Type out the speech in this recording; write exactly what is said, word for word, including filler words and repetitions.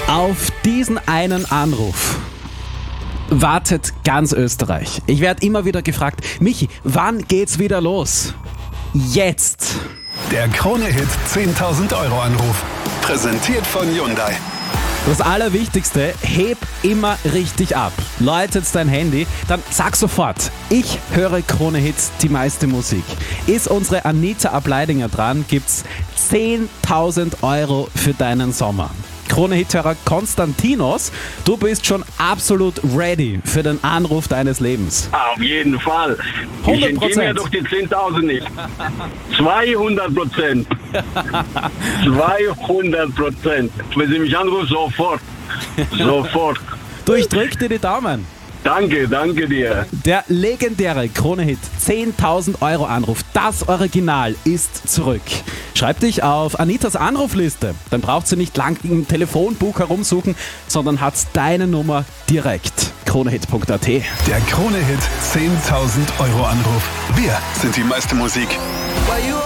Auf diesen einen Anruf wartet ganz Österreich. Ich werde immer wieder gefragt, Michi, wann geht's wieder los? Jetzt! Der Krone-Hit zehntausend Euro Anruf. Präsentiert von Hyundai. Das Allerwichtigste, heb immer richtig ab. Läutet dein Handy, dann sag sofort, ich höre Krone-Hits, die meiste Musik. Ist unsere Anita Ableidinger dran, gibt's zehntausend Euro für deinen Sommer. Krone-Hit-Hörer Konstantinos, du bist schon absolut ready für den Anruf deines Lebens. Auf jeden Fall. hundert Ich Prozent. entgehe mir doch die zehntausend nicht. zweihundert Prozent. zweihundert Prozent. Wenn Sie mich anrufen, sofort. Sofort. Du, ich drück dir die Daumen. Danke, danke dir. Der legendäre Krone-Hit zehntausend Euro Anruf, das Original ist zurück. Schreib dich auf Anitas Anrufliste, dann braucht sie nicht lang im Telefonbuch herumsuchen, sondern hat deine Nummer direkt. Kronehit punkt at. Der Krone-Hit zehntausend Euro Anruf. Wir sind die meiste Musik.